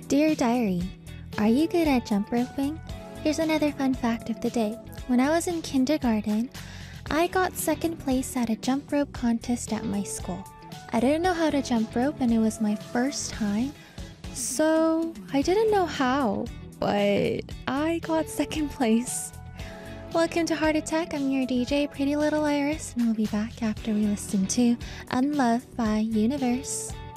Dear Diary, are you good at jump roping? Here's another fun fact of the day. When I was in kindergarten, I got second place at a jump rope contest at my school. I didn't know how to jump rope and it was my first time, so I didn't know how, but I got second place. Welcome to Heart Attack. I'm your DJ, Pretty Little Iris, and we'll be back after we listen to Unloved by Universe.